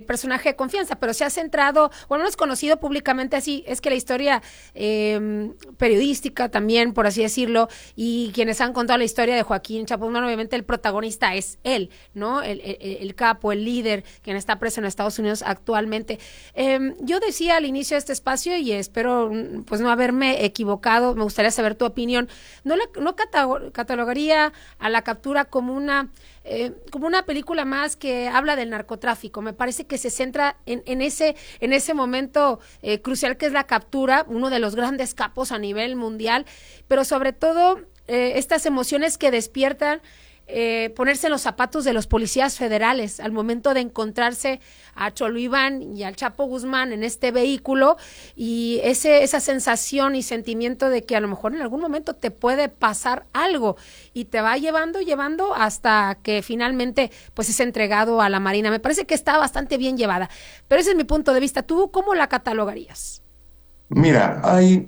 personaje de confianza, pero se ha centrado, o al menos conocido públicamente así, es que la historia periodística también, por así decirlo, y quienes han contado la historia de Joaquín Chapo Guzmán, obviamente el protagonista es él, ¿no? El capo, el líder, quien está preso en Estados Unidos actualmente. Yo decía al inicio de este espacio, y espero pues no haberme equivocado, me gustaría saber tu opinión, no catalogaría a La Captura como una película más que habla del narcotráfico. Me parece que se centra en ese momento crucial que es la captura, uno de los grandes capos a nivel mundial, pero sobre todo estas emociones que despiertan ponerse en los zapatos de los policías federales al momento de encontrarse a Cholo Iván y al Chapo Guzmán en este vehículo, y esa sensación y sentimiento de que a lo mejor en algún momento te puede pasar algo y te va llevando hasta que finalmente pues es entregado a la Marina. Me parece que está bastante bien llevada, pero ese es mi punto de vista. ¿Tú cómo la catalogarías? Mira,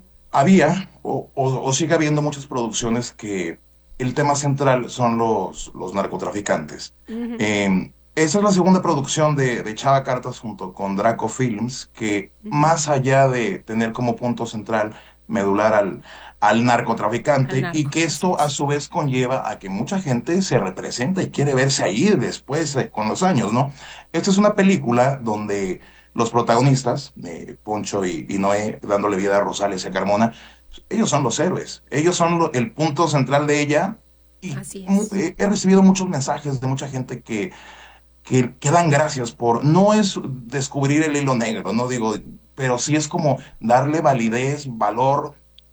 o sigue habiendo muchas producciones que el tema central son los narcotraficantes. Uh-huh. Esa es la segunda producción de Chava Cartas junto con Draco Films, que Uh-huh. más allá de tener como punto central medular al Al narcotraficante, y narco, que así esto a es. su vez conlleva a que mucha gente se representa y quiere verse ahí después con los años, ¿no? Esta es una película donde los protagonistas, Poncho y Noé, dándole vida a Rosales y a Carmona, ellos son los héroes, ellos son el punto central de ella. Y Así es. he recibido muchos mensajes de mucha gente que dan gracias por, no es descubrir el hilo negro, no digo, pero sí es como darle validez, valor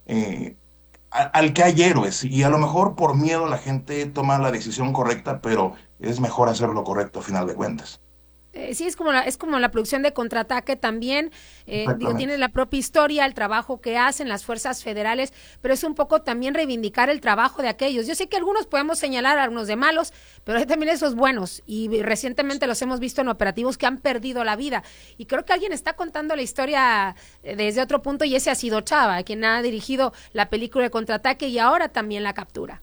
al que hay héroes, y a lo mejor por miedo la gente toma la decisión correcta, pero es mejor hacer lo correcto a final de cuentas. Sí, es como la producción de Contraataque también, digo, Exactamente. tiene la propia historia, el trabajo que hacen las fuerzas federales, pero es un poco también reivindicar el trabajo de aquellos. Yo sé que algunos podemos señalar a algunos de malos, pero hay también esos buenos, y recientemente los hemos visto en operativos que han perdido la vida, y creo que alguien está contando la historia desde otro punto, y ese ha sido Chava, quien ha dirigido la película de Contraataque y ahora también La Captura.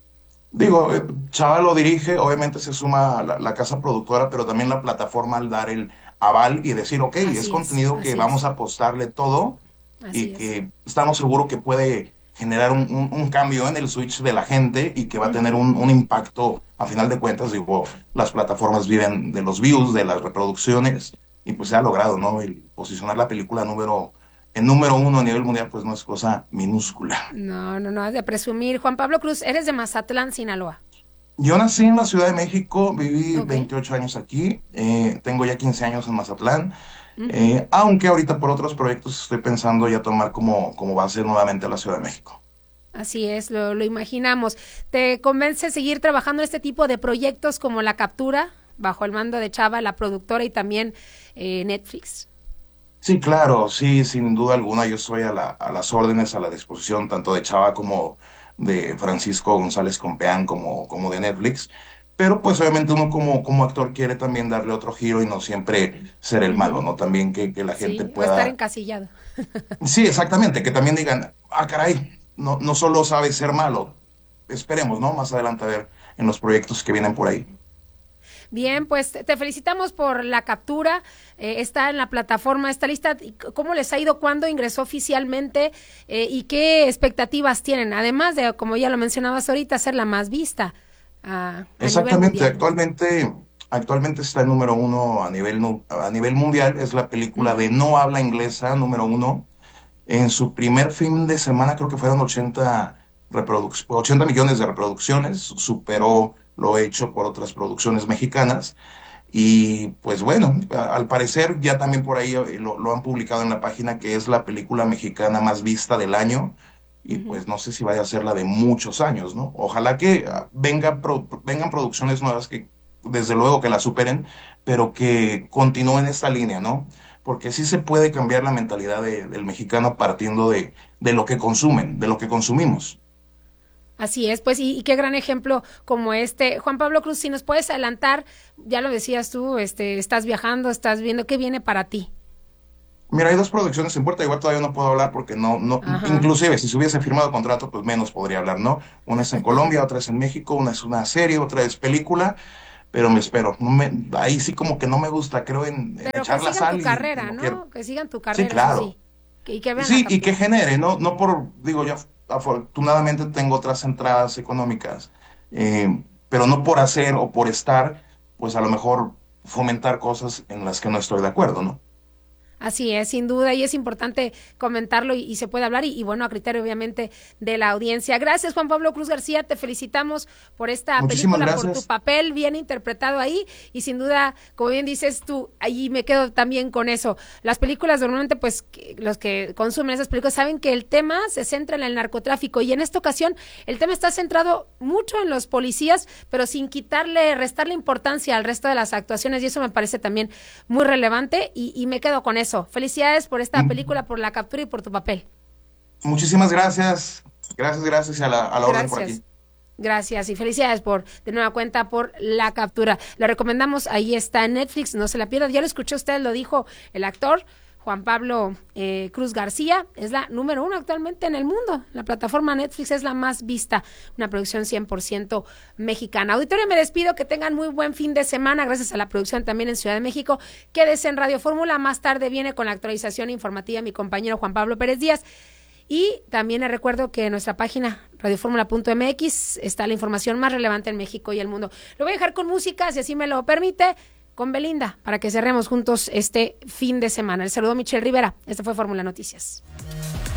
Digo, Chava lo dirige, obviamente se suma la casa productora, pero también la plataforma al dar el aval y decir, ok, es Así es, contenido que así vamos es, a apostarle todo y así es. que estamos seguros que puede generar un cambio en el switch de la gente y que va a tener Ujú. un impacto a final de cuentas. Digo, las plataformas viven de los views, de las reproducciones, y pues se ha logrado, ¿no? El posicionar la película en número uno a nivel mundial, pues no es cosa minúscula. No, no, no, es de presumir. Juan Pablo Cruz, eres de Mazatlán, Sinaloa. Yo nací en la Ciudad de México, viví Ok. 28 años aquí, tengo ya 15 años en Mazatlán, Ujú. aunque ahorita por otros proyectos estoy pensando ya tomar como base nuevamente la Ciudad de México. Así es, lo imaginamos. ¿Te convence seguir trabajando en este tipo de proyectos como La Captura, bajo el mando de Chava, la productora, y también Netflix? Sí, claro, sí, sin duda alguna, yo estoy a las órdenes, a la disposición tanto de Chava como de Francisco González Compeán como de Netflix, pero pues obviamente uno como actor quiere también darle otro giro y no siempre ser el malo, Ujú. ¿no? También que la gente Sí, o estar pueda. encasillado. Sí, exactamente, que también digan, ah, caray, no solo sabe ser malo. Esperemos, ¿no? Más adelante a ver en los proyectos que vienen por ahí. Bien, pues te felicitamos por La Captura. Está en la plataforma, está lista. ¿Cómo les ha ido? ¿Cuándo ingresó oficialmente? ¿Y qué expectativas tienen? Además de, como ya lo mencionabas ahorita, ser la más vista a nivel Exactamente, mundial. actualmente está el número uno a nivel mundial, es la película de Ujú. no habla inglesa número uno. En su primer fin de semana creo que fueron 80 millones de reproducciones, Ujú. superó lo hecho por otras producciones mexicanas. Y pues bueno, al parecer ya también por ahí lo han publicado en la página, que es la película mexicana más vista del año, y Ujú. pues no sé si vaya a ser la de muchos años, ¿no? Ojalá que vengan producciones nuevas que desde luego que la superen, pero que continúen esta línea, ¿no? Porque sí se puede cambiar la mentalidad del mexicano partiendo de lo que consumen, de lo que consumimos. Así es, pues, y qué gran ejemplo como este. Juan Pablo Cruz, si nos puedes adelantar, ya lo decías tú, estás viajando, estás viendo qué viene para ti. Mira, hay dos producciones en puerta, igual todavía no puedo hablar porque Ajá. inclusive si se hubiese firmado contrato, pues menos podría hablar, ¿no? Una es en Colombia, otra es en México, una es una serie, otra es película, pero me espero. Ahí sí como que no me gusta, creo en Pero que echar la sigan sal tu y carrera, no ¿no? quiero. Que sigan tu Sí, carrera, eso claro. sí. Y que vean la Sí, y que captura. genere, no por, digo, yo afortunadamente tengo otras entradas económicas, pero no por hacer o por estar, pues a lo mejor fomentar cosas en las que no estoy de acuerdo, ¿no? Así es, sin duda, y es importante comentarlo y se puede hablar, y bueno, a criterio obviamente de la audiencia. Gracias, Juan Pablo Cruz García, te felicitamos por esta Muchísimas película, por tu gracias. papel bien interpretado ahí, y sin duda, como bien dices tú, ahí me quedo también con eso. Las películas normalmente, pues, los que consumen esas películas saben que el tema se centra en el narcotráfico, y en esta ocasión el tema está centrado mucho en los policías, pero sin restarle importancia al resto de las actuaciones, y eso me parece también muy relevante, y me quedo con eso. Felicidades por esta película, por la captura y por tu papel. Muchísimas gracias. Gracias y a la orden por Gracias. aquí. Gracias y felicidades de nueva cuenta por la captura. Lo recomendamos, ahí está en Netflix, no se la pierdan. Ya lo escuchó usted, lo dijo el actor Juan Pablo Cruz García, es la número 1 actualmente en el mundo. La plataforma Netflix es la más vista, una producción 100% mexicana. Auditorio, me despido, que tengan muy buen fin de semana, gracias a la producción también en Ciudad de México. Quédese en Radio Fórmula, más tarde viene con la actualización informativa mi compañero Juan Pablo Pérez Díaz. Y también les recuerdo que en nuestra página radioformula.mx está la información más relevante en México y el mundo. Lo voy a dejar con música, si así me lo permite, con Belinda, para que cerremos juntos este fin de semana. El saludo Michelle Rivera. Este fue Fórmula Noticias.